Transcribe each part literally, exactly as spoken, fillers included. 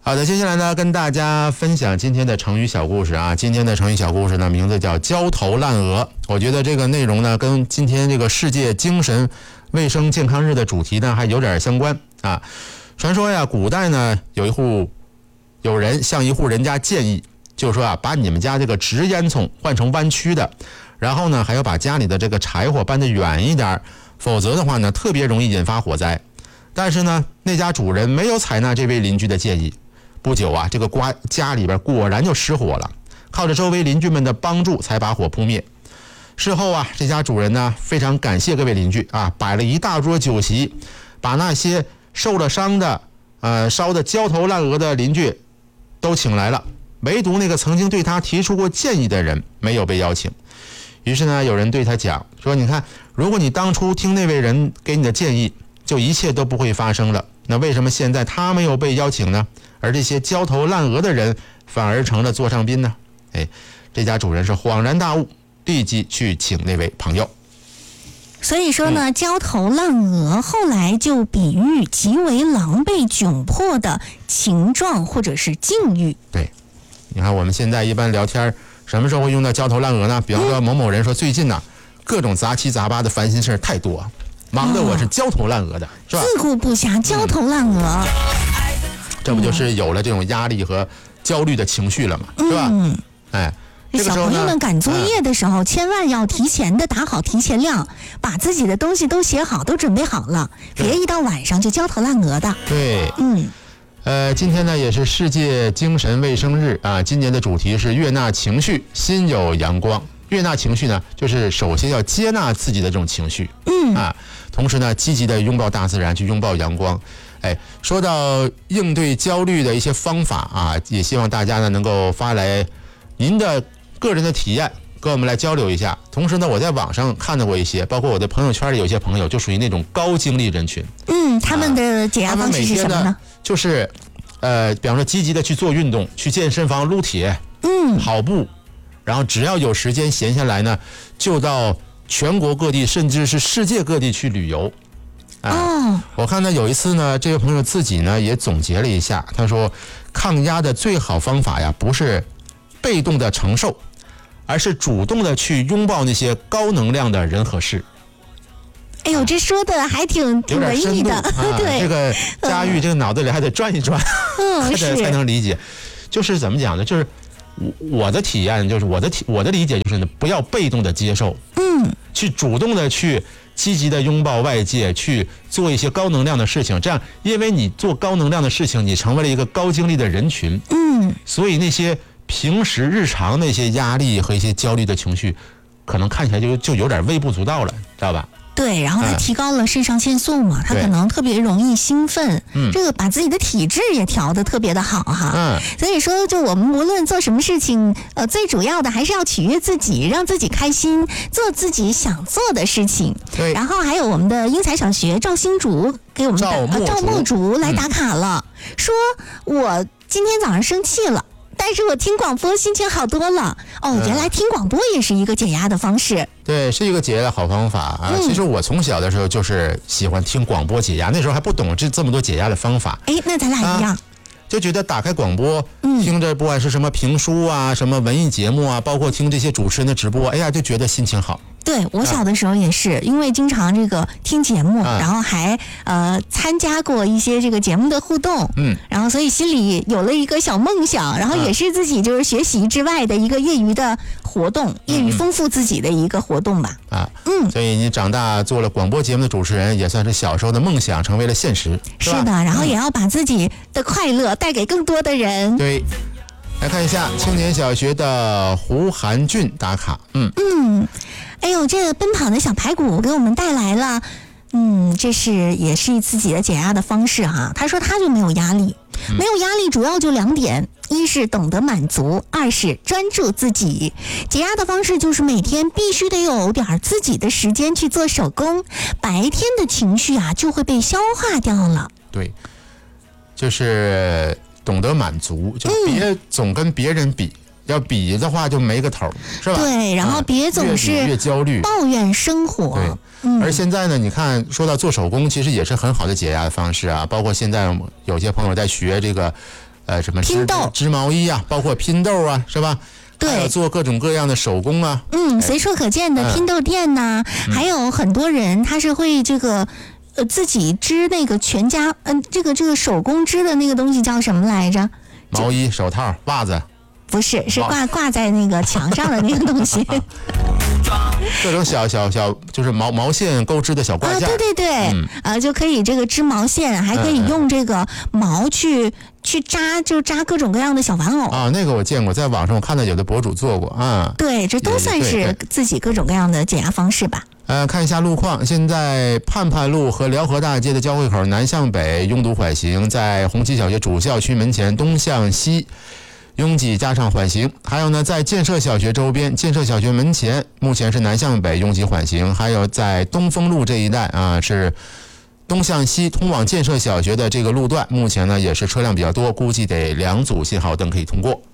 好的，接下来呢，跟大家分享今天的成语小故事啊。今天的成语小故事呢，名字叫焦头烂额。我觉得这个内容呢，跟今天这个世界精神卫生健康日的主题呢，还有点相关啊。传说呀，古代呢，有一户有人向一户人家建议，就是说啊，把你们家这个直烟囱换成弯曲的，然后呢，还要把家里的这个柴火搬得远一点，否则的话呢，特别容易引发火灾。但是呢，那家主人没有采纳这位邻居的建议。不久啊，这个瓜家里边果然就失火了，靠着周围邻居们的帮助才把火扑灭。事后啊，这家主人呢非常感谢各位邻居啊，摆了一大桌酒席，把那些受了伤的、呃烧得焦头烂额的邻居都请来了，唯独那个曾经对他提出过建议的人没有被邀请。于是呢，有人对他讲说：“你看，如果你当初听那位人给你的建议，就一切都不会发生了。那为什么现在他没有被邀请呢？而这些焦头烂额的人反而成了座上宾呢？”哎，这家主人是恍然大悟，立即去请那位朋友。 所以说呢，焦头烂额后来就比喻极为狼狈窘迫的情状或者是境遇。 对，你看我们现在一般聊天，什么时候会用到焦头烂额呢？比方说某某人说最近呢、啊，各种杂七杂八的烦心事太多，忙得我是焦头烂额的，是吧？ 自顾不暇，焦头烂额。嗯这不就是有了这种压力和焦虑的情绪了嘛，是吧？ 嗯， 哎，这个时小候呢朋友们赶作业的时候，嗯、千万要提前的打好提前量，把自己的东西都写好，都准备好了，别一到晚上就焦头烂额的。 对， 嗯， 呃，今天呢也是世界精神卫生日啊，今年的主题是悦纳情绪，心有阳光。悦纳情绪呢，就是首先要接纳自己的这种情绪， 嗯啊，同时呢，积极的拥抱大自然，去拥抱阳光。哎，说到应对焦虑的一些方法啊，也希望大家呢能够发来您的个人的体验，跟我们来交流一下。同时呢，我在网上看到过一些，包括我的朋友圈里有些朋友就属于那种高精力人群。 嗯，他们的解压方式是什么呢？ 呢就是呃，比方说积极的去做运动，去健身房撸铁， 嗯， 跑步，然后只要有时间闲下来呢，就到全国各地甚至是世界各地去旅游。啊、 哦， 我看呢有一次呢，这位朋友自己呢也总结了一下，他说，抗压的最好方法呀，不是被动的承受，而是主动的去拥抱那些高能量的人和事。 哎呦，这说的还挺挺文艺的， 啊、 对， 这个佳玉这个脑子里还得转一转， 嗯，是才能理解。就是怎么讲呢？就是我的体验，就是我的体我的理解就是呢，不要被动的接受， 嗯， 去主动的去。积极的拥抱外界，去做一些高能量的事情，这样，因为你做高能量的事情，你成为了一个高精力的人群， 嗯， 所以那些平时日常的一些压力和一些焦虑的情绪，可能看起来就就有点微不足道了，知道吧？ 对，然后它提高了肾上腺素嘛，它可能特别容易兴奋， 嗯， 这个把自己的体质也调得特别的好哈， 嗯， 所以说就我们无论做什么事情，呃，最主要的还是要取悦自己，让自己开心，做自己想做的事情。 对， 然后还有我们的英才小学赵新竹给我们赵木竹、 呃、赵木竹来打卡了，嗯、说我今天早上生气了。但是我听广播心情好多了哦，原来听广播也是一个解压的方式。 对，是一个解压的好方法啊。嗯、其实我从小的时候就是喜欢听广播解压，那时候还不懂这这么多解压的方法。 哎，那咱俩一样。啊， 就觉得打开广播，听着不管是什么评书啊，什么文艺节目啊，包括听这些主持人的直播，哎呀，就觉得心情好。 对，我小的时候也是，因为经常这个听节目， 啊、 然后还呃参加过一些这个节目的互动， 嗯， 然后所以心里有了一个小梦想，然后也是自己就是学习之外的一个业余的活动，嗯、业余丰富自己的一个活动吧。 啊，嗯，所以你长大做了广播节目的主持人，也算是小时候的梦想成为了现实。 是, 是的，然后也要把自己的快乐带给更多的人。 对。来看一下青年小学的胡寒俊打卡，嗯嗯，哎呦，这个奔跑的小排骨给我们带来了，嗯，这是也是自己的解压的方式哈。他说他就没有压力，嗯、没有压力主要就两点，一是懂得满足，二是专注自己。解压的方式就是每天必须得有点自己的时间去做手工，白天的情绪啊就会被消化掉了。 对，就是懂得满足，就别总跟别人比，嗯、要比的话就没个头，是吧？ 对，然后别总是越焦虑、 抱怨生活。 对，嗯、而现在呢，你看说到做手工，其实也是很好的解压的方式啊。包括现在有些朋友在学这个呃什么拼豆、 织毛衣啊，包括拼豆啊，是吧？ 对， 做各种各样的手工啊。 嗯，随处可见的拼豆店呐、嗯，还有很多人他是会这个。呃，自己织那个全家，嗯、呃，这个这个手工织的那个东西叫什么来着？ 毛衣、手套、袜子。 不是，是挂挂在那个墙上的那个东西。 各种小小小就是毛毛线钩织的小挂件。 啊，对对对，嗯、呃，就可以这个织毛线，还可以用这个毛去、嗯、去扎，就扎各种各样的小玩偶。 啊，那个我见过，在网上我看到有的博主做过啊。 对，这都算是自己各种各样的减压方式吧。 呃，看一下路况，现在盼盼路和辽河大街的交汇口南向北拥堵缓行，在红旗小学主校区门前东向西拥挤加上缓行，还有呢，在建设小学周边，建设小学门前目前是南向北拥挤缓行，还有在东风路这一带啊，是东向西通往建设小学的这个路段，目前呢也是车辆比较多，估计得两组信号灯可以通过。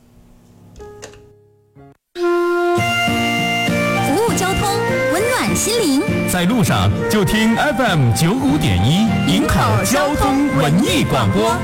心灵在路上就听 F M 九五点一营口交通文艺广播。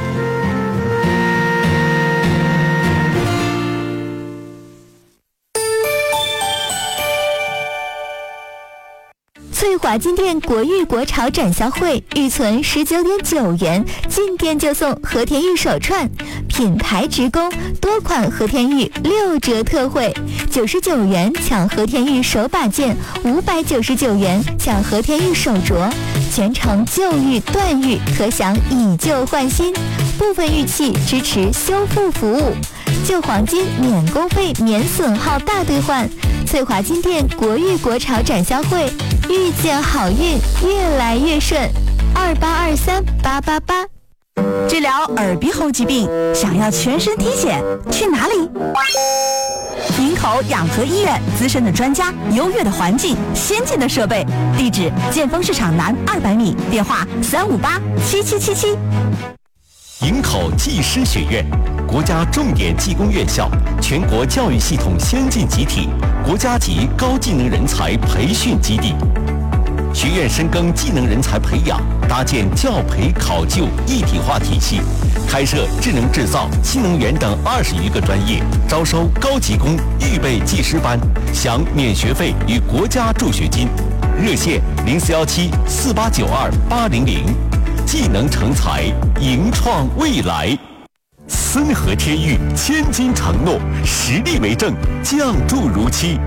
翠华金店国誉国潮展销会预存十九点九元，进店就送和田玉手串，品牌直供，多款和田玉六折特惠，九十九元抢和田玉手把件，五百九十九元抢和田玉手镯，全程旧玉断玉，可享以旧换新，部分玉器支持修复服务，旧黄金免工费免损耗大兑换。翠华金店国誉国潮展销会，遇见好运，越来越顺。二八二三八八八。 治疗耳鼻喉疾病，想要全身体检，去哪里？营口养和医院，资深的专家，优越的环境，先进的设备。地址：建丰市场南二百米，电话：三五八七七七七。 营口技师学院，国家重点技工院校，全国教育系统先进集体，国家级高技能人才培训基地。学院深耕技能人才培养，搭建教培考就一体化体系，开设智能制造、新能源等二十余个专业，招收高级工预备技师班，享免学费与国家助学金。热线零四幺七四八九二八零零。技能成才，迎创未来。森和天域千金承诺，实力为证，降注如期。